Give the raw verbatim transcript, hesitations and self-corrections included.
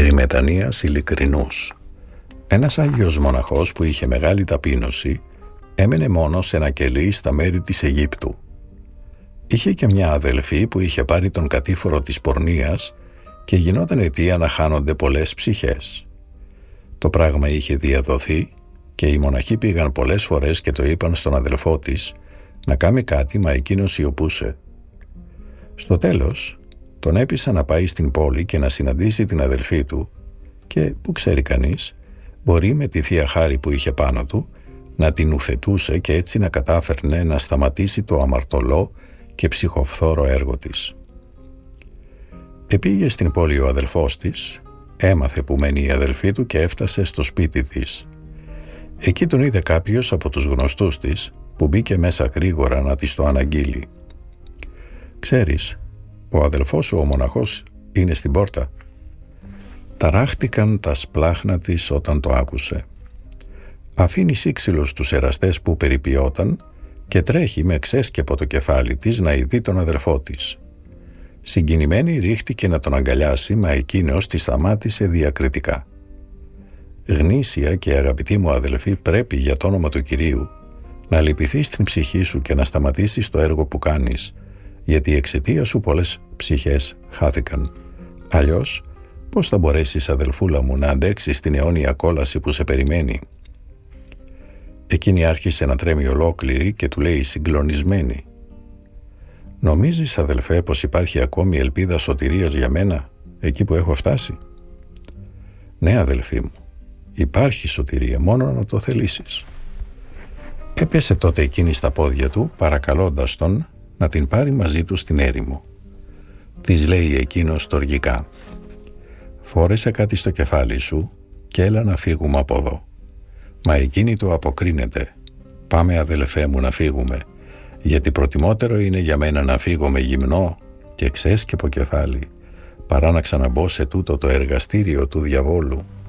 Περί μετανοίας ειλικρινούς. Ένας Άγιος μοναχός που είχε μεγάλη ταπείνωση έμενε μόνο σε ένα κελί στα μέρη της Αιγύπτου. Είχε και μια αδελφή που είχε πάρει τον κατήφορο της πορνείας και γινόταν αιτία να χάνονται πολλές ψυχές. Το πράγμα είχε διαδοθεί και οι μοναχοί πήγαν πολλές φορές και το είπαν στον αδελφό της να κάνει κάτι, μα εκείνος σιωπούσε. Στο τέλος τον έπεισα να πάει στην πόλη και να συναντήσει την αδελφή του και, που ξέρει κανείς, μπορεί με τη θεία χάρη που είχε πάνω του να την ουθετούσε και έτσι να κατάφερνε να σταματήσει το αμαρτωλό και ψυχοφθόρο έργο της. Επήγε στην πόλη ο αδελφός της, έμαθε που μένει η αδελφή του και έφτασε στο σπίτι της. Εκεί τον είδε κάποιος από τους γνωστούς της που μπήκε μέσα γρήγορα να της το αναγγείλει. «Ξέρεις, ο αδελφός σου ο μοναχός είναι στην πόρτα». Ταράχτηκαν τα σπλάχνα της όταν το άκουσε. Αφήνει σύξυλους τους εραστές που περιποιόταν και τρέχει με ξέσκεπο το κεφάλι της να ειδεί τον αδελφό της. Συγκινημένη ρίχτηκε να τον αγκαλιάσει, μα εκείνος τη σταμάτησε διακριτικά. «Γνήσια και αγαπητή μου αδελφή, πρέπει για το όνομα του Κυρίου να λυπηθείς την ψυχή σου και να σταματήσεις το έργο που κάνεις, γιατί εξαιτία σου πολλές ψυχές χάθηκαν. Αλλιώς, πώς θα μπορέσεις, αδελφούλα μου, να αντέξεις την αιώνια κόλαση που σε περιμένει?» Εκείνη άρχισε να τρέμει ολόκληρη και του λέει συγκλονισμένη: «Νομίζεις, αδελφέ, πως υπάρχει ακόμη ελπίδα σωτηρίας για μένα, εκεί που έχω φτάσει?» «Ναι, αδελφή μου, υπάρχει σωτηρία, μόνο να το θελήσεις». Έπεσε τότε εκείνη στα πόδια του, παρακαλώντας τον να την πάρει μαζί του στην έρημο. Της λέει εκείνος στοργικά: «Φόρεσε κάτι στο κεφάλι σου και έλα να φύγουμε από εδώ». Μα εκείνη το αποκρίνεται: «Πάμε, αδελφέ μου, να φύγουμε, γιατί προτιμότερο είναι για μένα να φύγω με γυμνό και ξέσκεπο κεφάλι, παρά να ξαναμπώ σε τούτο το εργαστήριο του διαβόλου».